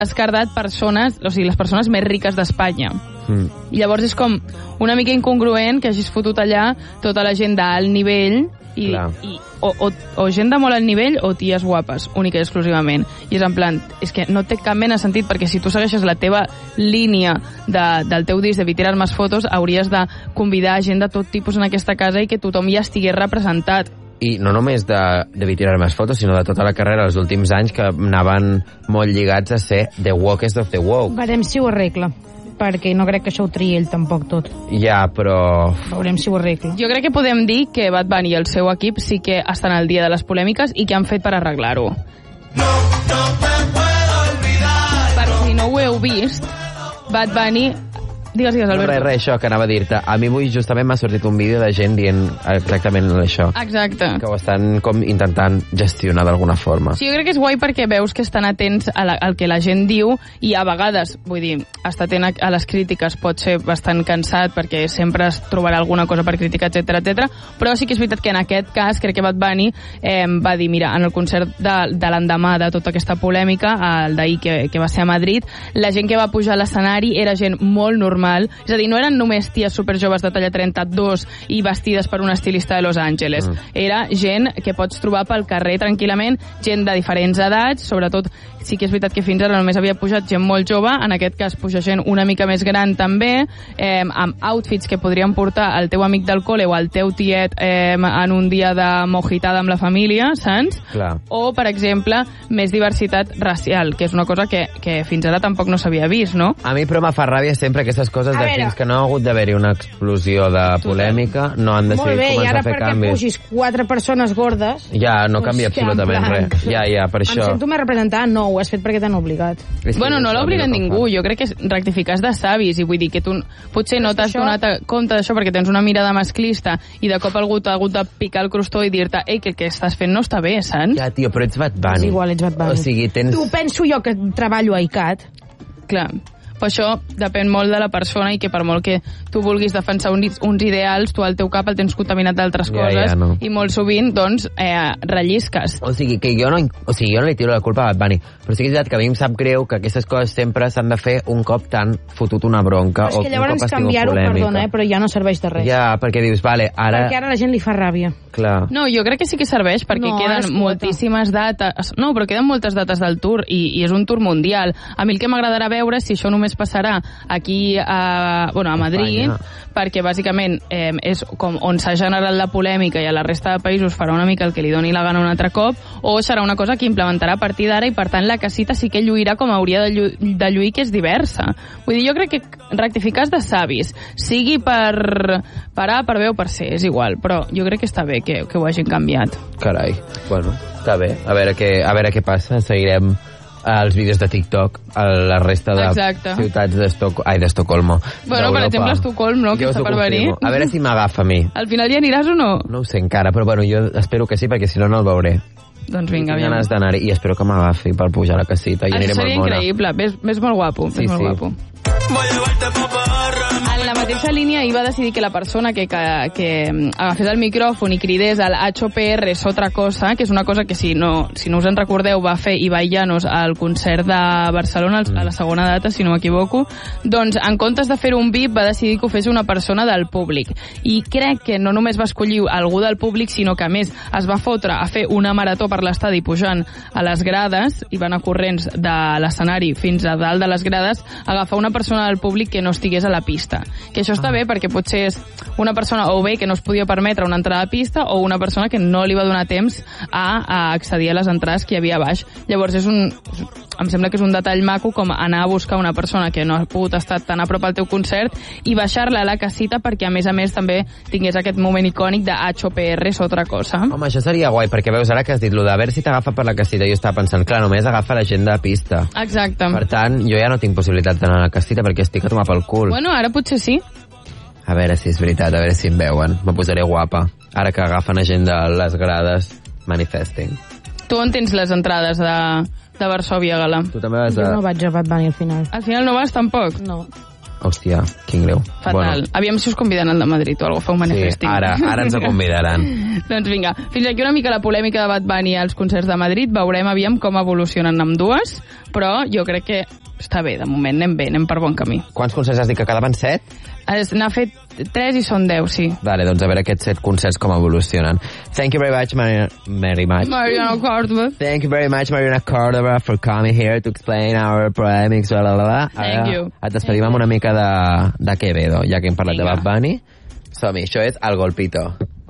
descartat persones, o sigui, les persones més riques d'Espanya. I llavors és com una mica incongruent que hagis fotut allà tota la gent d'alt nivell o gent de molt alt nivell o ties guapes, única i exclusivament. I és en plan, és que no té cap mena de sentit, perquè si tu segueixes la teva línia del teu disc de Vitirar Más Fotos, hauries de convidar gent de tot tipus en aquesta casa i que tothom ja estigués representat. I no només de Vitirar Más Fotos, sinó de tota la carrera els últims anys, que anaven molt lligats a ser The Wokest of the Woke. Veurem si ho arregla, perquè no crec que això ho triï ell tampoc tot. Ja, però... Veurem si ho arregla. Jo crec que podem dir que Bad Bunny i el seu equip sí que estan al dia de les polèmiques i que han fet per arreglar-ho. Per si no ho heu vist, Bad Bunny... Digues, Alberto. Res, això que anava a dir-te. A mi avui justament m'ha sortit un vídeo de gent dient exactament això. Exacte. Que ho estan com intentant gestionar d'alguna forma. Sí, jo crec que és guai perquè veus que estan atents al que la gent diu i a vegades, vull dir, estar atent a les crítiques pot ser bastant cansat perquè sempre es trobarà alguna cosa per criticar, etc. Però sí que és veritat que en aquest cas crec que Bad Bunny va dir, mira, en el concert de l'endemà de tota aquesta polèmica, el d'ahir que va ser a Madrid, la gent que va pujar a l'escenari era gent molt normal. És a dir, no eren només ties superjoves de talla 32 i vestides per un estilista de Los Angeles. Era gent que pots trobar pel carrer tranquil·lament, gent de diferents edats, sobretot sí que és veritat que fins ara només havia pujat gent molt jove, en aquest cas puja gent una mica més gran també, amb outfits que podrien portar el teu amic del col·le o el teu tiet en un dia de mojitada amb la família, saps? Clar. O, per exemple, més diversitat racial, que és una cosa que fins ara tampoc no s'havia vist, no? A mi però me fa ràbia sempre aquestes coses de fins que no ha hagut d'haver-hi una explosió de polèmica, no han decidit començar a fer canvis. Molt bé, i ara perquè pugis 4 persones gordes... Ja, no canvia absolutament res. Ja, per això... Em sento més representada, no, ho has fet perquè t'han obligat. Bueno, no l'ha obligat ningú, jo crec que rectificar és de savis, i vull dir que tu potser no t'has donat compte d'això perquè tens una mirada masclista i de cop algú t'ha hagut de picar el crostó i dir-te, ei, que el que estàs fent no està bé, saps? Ja, tio, però ets Bad Bunny. És igual, ets Bad Bunny. O sigui, tens... Tu penso jo que treballo a ICAT. Clar. Però això depèn molt de la persona i que per molt que tu vulguis defensar uns ideals, tu al teu cap el tens contaminat d'altres coses no. I molt sovint, doncs, rellisques. O sigui, que jo no li tiro la culpa a Bad Bunny, però sí que és veritat que a mi em sap greu que aquestes coses sempre s'han de fer un cop t'han fotut una bronca o un cop has tingut polèmica. És que llavors canviar-ho, perdona, però ja no serveix de res. Ja, perquè dius, vale, ara... Perquè ara la gent li fa ràbia. Clar. No, jo crec que sí que serveix perquè queden moltíssimes dates... No, però queden moltes dates del tour i és un tour mundial. A mi el que m'agradarà veure si això només passarà aquí a Madrid, perquè bàsicament és com on s'ha generat la polèmica i a la resta de països farà una mica el que li doni la gana un altre cop, o serà una cosa que implementarà a partir d'ara i per tant la casita sí que lluirà com hauria de lluir, que és diversa. Vull dir, jo crec que rectificar és de savis, sigui per A, per B o per C, és igual, però jo crec que està bé que ho hagin canviat. Carai, bueno, està bé, a veure què passa, seguirem els vídeos de TikTok a la resta de ciutats d'Estocolmo. Bueno, per exemple, Estocolm, no? Que està per venir. A veure si m'agafa a mi. Al final hi aniràs o no? No ho sé encara, però bueno, jo espero que sí, perquè si no, no el veuré. Doncs vinga, aviam. Tinc ganes d'anar-hi i espero que m'agafi per pujar a la casita. Això seria increïble. Ves molt guapo. Guapo. En la mateixa línia ahir va decidir que la persona que agafés el micròfon i cridés al HPR és otra cosa, que és una cosa que si no us en recordeu va fer Ibai Llanos al concert de Barcelona a la segona data, si no m'equivoco. Doncs en comptes de fer un VIP va decidir que ho fes una persona del públic, i crec que no només va escollir algú del públic, sinó que a més es va fotre a fer una marató per l'estadi pujant a les grades i va anar corrents de l'escenari fins a dalt de les grades a agafar una persona del públic que no estigués a la pista. Que això està bé perquè potser és una persona o bé que no es podia permetre una entrada a pista o una persona que no li va donar temps a accedir a les entrades que hi havia a baix. Llavors em sembla que és un detall maco com anar a buscar una persona que no ha pogut estar tan a prop al teu concert i baixar-la a la casita perquè a més també tingués aquest moment icònic de HPR és otra cosa. Home, això seria guai, perquè veus ara que has dit lo de veure si t'agafa per la casita, jo estava pensant, clar, només agafa la gent de pista. Exacte. Per tant, jo ja no tinc possibilitat d'anar a la casita perquè estic a tomar pel cul. Bueno, ara potser sí. A veure si és veritat, a veure si em veuen. Me posaré guapa. Ara que agafen a gent de les grades, manifesting. Tu on tens les entrades de Varsòvia, Gala? Tu també vas Jo no vaig a Bad Bunny al final. Al final no vas tampoc? No. Hòstia, quin greu. Fatal. Bueno. Aviam si us conviden al de Madrid o alguna cosa, feu un manifesting. Sí, ara ens ho convidaran. Doncs vinga, fins aquí una mica la polèmica de Bad Bunny als concerts de Madrid. Veurem aviam com evolucionen ambdues, però jo crec que està bé, de moment anem bé, anem per bon camí. Quants concerts has dit que quedaven? 7? N'ha fet 3 i són 10, sí. Vale, doncs a veure aquests 7 concerts com evolucionen. Thank you very much, Mariana Córdoba. Thank you very much, Mariana Córdoba, for coming here to explain our polemics, bla, bla, bla. Thank you. Et despedim amb una mica de Quevedo, ja que hem parlat de Bad Bunny. Som-hi, això és El Golpito.